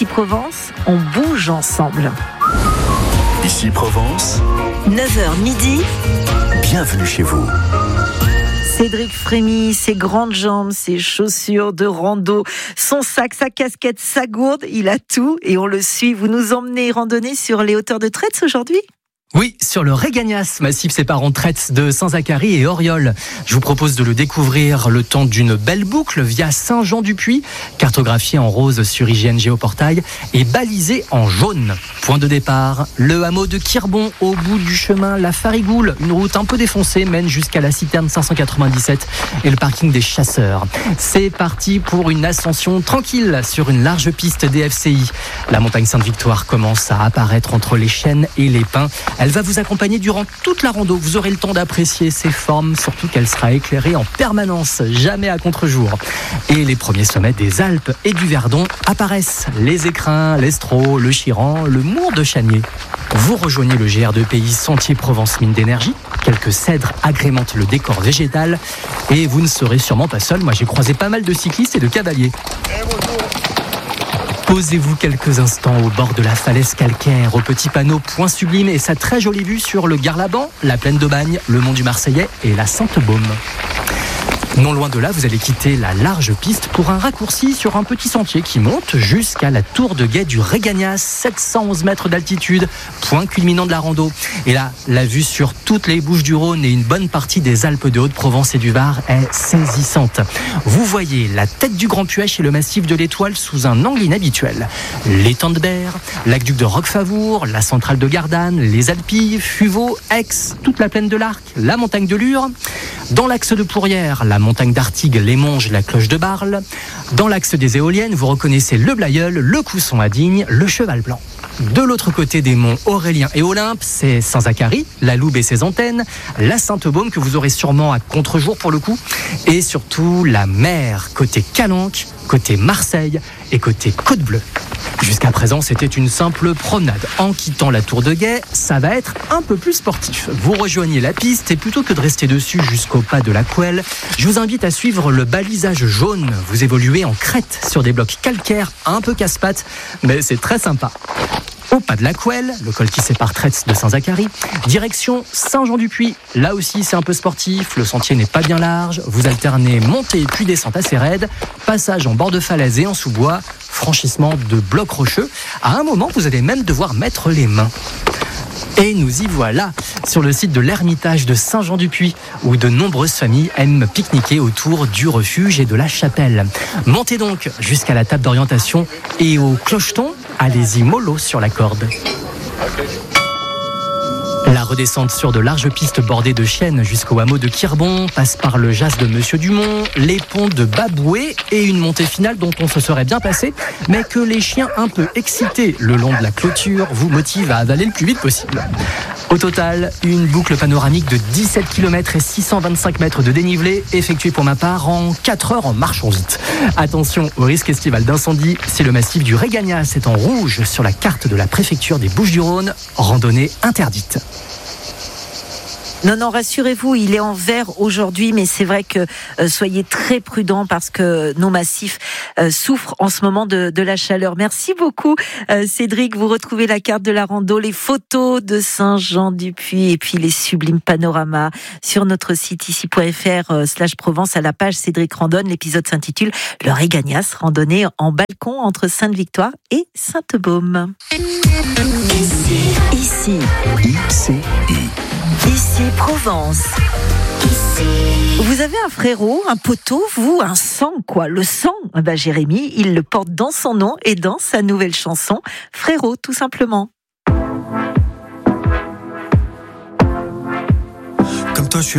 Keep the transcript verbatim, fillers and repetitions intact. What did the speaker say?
Ici Provence, on bouge ensemble. Ici Provence, neuf heures midi. Bienvenue chez vous. Cédric Frémy, ses grandes jambes, ses chaussures de rando, son sac, sa casquette, sa gourde, il a tout et on le suit. Vous nous emmenez randonner sur les hauteurs de Tretz aujourd'hui ? Oui, sur le Régagnas, massif séparant Tretz de Saint-Zacharie et Auriol. Je vous propose de le découvrir le temps d'une belle boucle via Saint-Jean-du-Puy, cartographié en rose sur I G N Géoportail et balisé en jaune. Point de départ, le hameau de Quirbon, au bout du chemin La Farigoule. Une route un peu défoncée mène jusqu'à la citerne cinq cent quatre-vingt-dix-sept et le parking des chasseurs. C'est parti pour une ascension tranquille sur une large piste D F C I. La montagne Sainte-Victoire commence à apparaître entre les chênes et les pins. Elle va vous accompagner durant toute la rando. Vous aurez le temps d'apprécier ses formes, surtout qu'elle sera éclairée en permanence, jamais à contre-jour. Et les premiers sommets des Alpes et du Verdon apparaissent. Les Écrins, l'Estro, le Chiran, le Mour de Chanier. Vous rejoignez le G R deux P I Sentier Provence Mine d'énergie. Quelques cèdres agrémentent le décor végétal. Et vous ne serez sûrement pas seul. Moi, j'ai croisé pas mal de cyclistes et de cavaliers. Posez-vous quelques instants au bord de la falaise calcaire, au petit panneau Point Sublime et sa très jolie vue sur le Garlaban, la plaine d'Aubagne, le mont du Marseillais et la Sainte-Baume. Non loin de là, vous allez quitter la large piste pour un raccourci sur un petit sentier qui monte jusqu'à la tour de guet du Régagnas, sept cent onze mètres d'altitude, point culminant de la rando. Et là, la vue sur toutes les Bouches-du-Rhône et une bonne partie des Alpes de Haute-Provence et du Var est saisissante. Vous voyez la tête du Grand Puech et le massif de l'Étoile sous un angle inhabituel. L'étang de Berre, l'aqueduc de Roquefavour, la centrale de Gardanne, les Alpilles, Fuveau, Aix, toute la plaine de l'Arc, la montagne de Lure. Dans l'axe de Pourrières, la montagne d'Artigues, les Monges, la cloche de Barle. Dans l'axe des éoliennes, vous reconnaissez le Blayeul, le Cousson à Digne, le Cheval Blanc. De l'autre côté des monts Aurélien et Olympe, c'est Saint-Zacharie, la Loube et ses antennes, la Sainte-Baume que vous aurez sûrement à contre-jour pour le coup, et surtout la mer, côté Calanque, côté Marseille et côté Côte-Bleue. Jusqu'à présent, c'était une simple promenade. En quittant la tour de guet, ça va être un peu plus sportif. Vous rejoignez la piste et plutôt que de rester dessus jusqu'au pas de la Couelle, je vous invite à suivre le balisage jaune. Vous évoluez en crête sur des blocs calcaires un peu casse-pattes, mais c'est très sympa. Au pas de la Couelle, le col qui sépare Tretz de Saint-Zacharie, direction Saint-Jean-du-Puy. Là aussi, c'est un peu sportif, le sentier n'est pas bien large, vous alternez montée puis descente assez raide, passage en bord de falaise et en sous-bois, franchissement de blocs rocheux. À un moment, vous allez même devoir mettre les mains. Et nous y voilà, sur le site de l'Ermitage de Saint-Jean-du-Puy, où de nombreuses familles aiment pique-niquer autour du refuge et de la chapelle. Montez donc jusqu'à la table d'orientation et au clocheton, allez-y mollo sur la corde. La redescente sur de larges pistes bordées de chênes jusqu'au hameau de Quirbon passe par le jas de Monsieur Dumont, les ponts de Baboué et une montée finale dont on se serait bien passé, mais que les chiens un peu excités le long de la clôture vous motivent à avaler le plus vite possible. Au total, une boucle panoramique de dix-sept kilomètres et six cent vingt-cinq mètres de dénivelé, effectuée pour ma part en quatre heures en marchant vite. Attention au risque estival d'incendie, si le massif du Régagnas est en rouge sur la carte de la préfecture des Bouches-du-Rhône, randonnée interdite. Non, non, rassurez-vous, il est en vert aujourd'hui, mais c'est vrai que euh, soyez très prudents parce que nos massifs euh, souffrent en ce moment de, de la chaleur. Merci beaucoup, euh, Cédric. Vous retrouvez la carte de la rando, les photos de Saint-Jean-du-Puy et puis les sublimes panoramas sur notre site ici point f r euh, slash Provence à la page Cédric Randonne. L'épisode s'intitule Le Régagnas, randonnée en balcon entre Sainte-Victoire et Sainte-Baume. Ici, ici, I C I. Ici Provence. Ici. Vous avez un frérot, un poteau, vous, un sang, quoi. Le sang, ben Jérémy, il le porte dans son nom et dans sa nouvelle chanson, Frérot, tout simplement. Comme toi, je suis